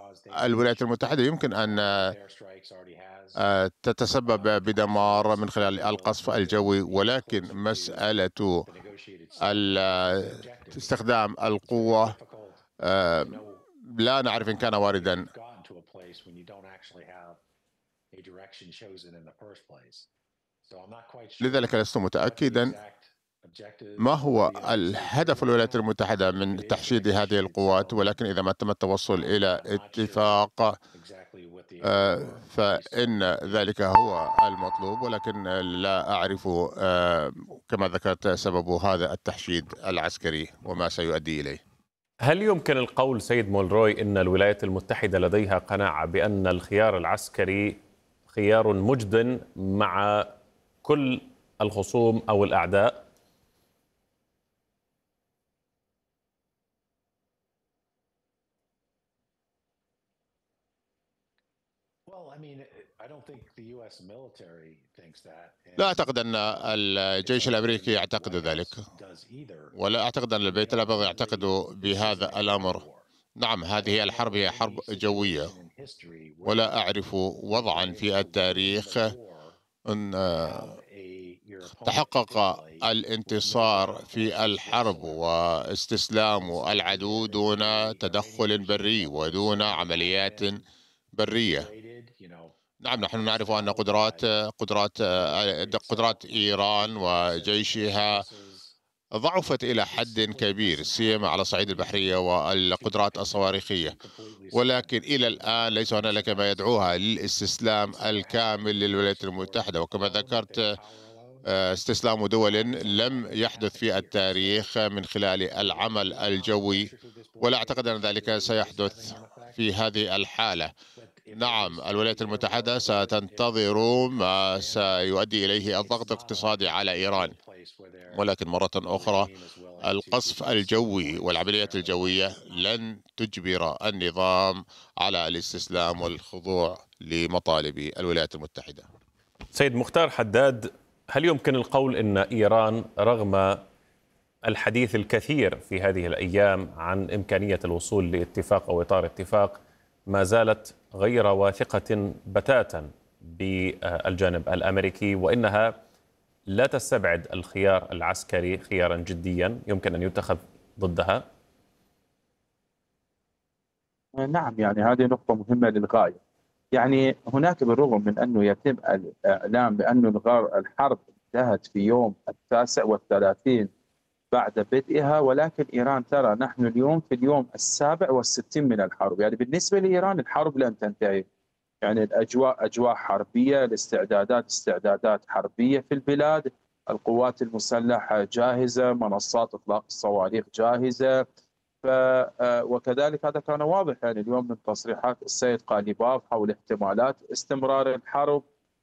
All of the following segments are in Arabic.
الولايات المتحدة يمكن أن تتسبب بدمار من خلال القصف الجوي، ولكن مسألة استخدام القوة لا نعرف إن كان واردا. لذلك لست متأكدا ما هو الهدف الولايات المتحدة من تحشيد هذه القوات، ولكن إذا ما تم التوصل إلى اتفاق فإن ذلك هو المطلوب، ولكن لا أعرف كما ذكرت سبب هذا التحشيد العسكري وما سيؤدي إليه. هل يمكن القول سيد مولروي أن الولايات المتحدة لديها قناعة بأن الخيار العسكري خيار مجد مع كل الخصوم أو الأعداء؟ لا أعتقد أن الجيش الأمريكي يعتقد ذلك، ولا أعتقد أن البيت الأبيض يعتقد بهذا الأمر. نعم، هذه الحرب هي حرب جوية، ولا أعرف وضعا في التاريخ أن تحقق الانتصار في الحرب واستسلام العدو دون تدخل بري ودون عمليات برية. نعم، نحن نعرف أن قدرات إيران وجيشها ضعفت إلى حد كبير، سيما على الصعيد البحرية والقدرات الصواريخية، ولكن إلى الآن ليس هنالك ما يدعوها للاستسلام الكامل للولايات المتحدة. وكما ذكرت، استسلام دول لم يحدث في التاريخ من خلال العمل الجوي، ولا أعتقد أن ذلك سيحدث في هذه الحالة. نعم، الولايات المتحدة ستنتظر ما سيؤدي إليه الضغط الاقتصادي على إيران، ولكن مرة أخرى القصف الجوي والعمليات الجوية لن تجبر النظام على الاستسلام والخضوع لمطالب الولايات المتحدة. سيد مختار حداد، هل يمكن القول أن إيران رغم الحديث الكثير في هذه الأيام عن إمكانية الوصول لاتفاق أو إطار اتفاق ما زالت غير واثقة بتاتا بالجانب الأمريكي، وإنها لا تستبعد الخيار العسكري خيارا جديا يمكن أن يتخذ ضدها؟ نعم، يعني هذه نقطة مهمة للغاية. يعني هناك بالرغم من أنه يتم الإعلام بأن الحرب انتهت في يوم 39 بعد بدئها، ولكن إيران ترى نحن اليوم في اليوم 67 من الحرب. يعني بالنسبة لإيران الحرب لن تنتهي، يعني الأجواء أجواء حربية، الاستعدادات استعدادات حربية في البلاد، القوات المسلحة جاهزة، منصات إطلاق الصواريخ جاهزة. وكذلك هذا كان واضح يعني اليوم من تصريحات السيد قاليباف حول احتمالات استمرار الحرب.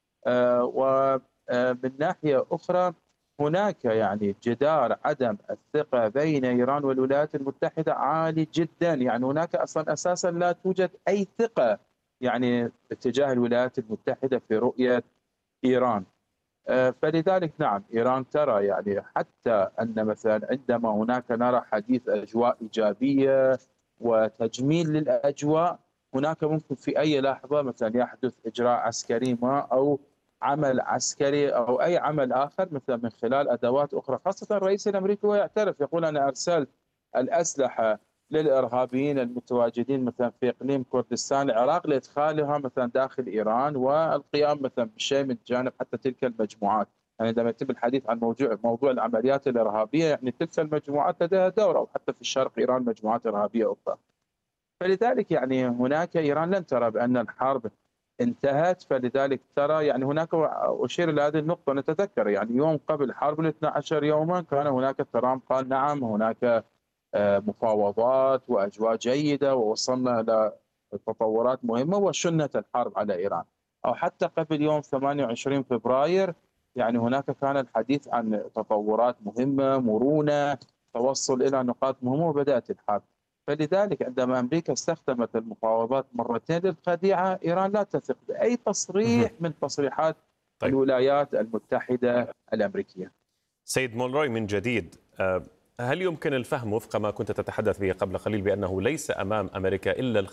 ومن ناحية أخرى هناك يعني جدار عدم الثقة بين إيران والولايات المتحدة عالي جدا. يعني هناك أصلا أساسا لا توجد أي ثقة يعني اتجاه الولايات المتحدة في رؤية إيران. فلذلك نعم، إيران ترى يعني حتى أن مثلا عندما هناك نرى حديث أجواء إيجابية وتجميل للأجواء، هناك ممكن في أي لحظة مثلا يحدث إجراء عسكري ما أو عمل عسكري أو أي عمل آخر مثلا من خلال أدوات أخرى. خاصة الرئيس الأمريكي ويعترف، يقول أنا أرسلت الأسلحة للإرهابيين المتواجدين مثلا في إقليم كردستان العراق لإدخالها مثلا داخل إيران والقيام مثلا بشيء من جانب حتى تلك المجموعات. يعني عندما يتم الحديث عن موضوع العمليات الإرهابية، يعني تلك المجموعات لديها دور، أو حتى في الشرق إيران مجموعات إرهابية أخرى. فلذلك يعني هناك إيران لن ترى بأن الحرب انتهت. فلذلك ترى يعني هناك، أشير إلى هذه النقطة، نتذكر يعني يوم قبل حرب 12 يوما كان هناك ترامب قال نعم هناك مفاوضات وأجواء جيدة ووصلنا إلى تطورات مهمة وشنت الحرب على إيران. أو حتى قبل يوم 28 فبراير يعني هناك كان الحديث عن تطورات مهمة، مرونة، توصل إلى نقاط مهمة، وبدأت الحرب. فلذلك عندما أمريكا استخدمت المفاوضات مرتين للخديعة، إيران لا تثق بأي تصريح من تصريحات طيب. الولايات المتحدة الأمريكية. سيد مولروي من جديد، هل يمكن الفهم وفق ما كنت تتحدث به قبل قليل بأنه ليس أمام أمريكا إلا